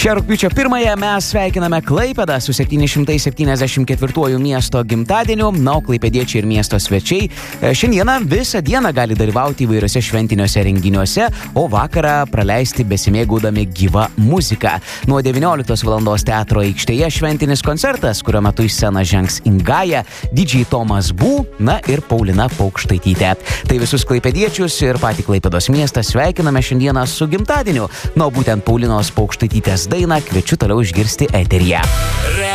Šią rugpjūčio 1 mes sveikiname Klaipėdą su 774 miesto gimtadieniu, o klaipėdiečiai ir miesto svečiai šiandieną visą dieną gali dalyvauti įvairiose šventiniuose renginiuose, o vakarą praleisti besimėgaudami gyva muzika. Nuo 19 val. Teatro aikštėje šventinis koncertas, kurio metu į sceną žengs Ingaja, DJ Tomas Bū, ir Paulina Paukštaitytė. Tai visus klaipėdiečius ir patį Klaipėdos miestą sveikiname šiandieną su gimtadieniu. Būtent Paulinos Paukštaitytės dainą kviečiu toliau išgirsti eteryje.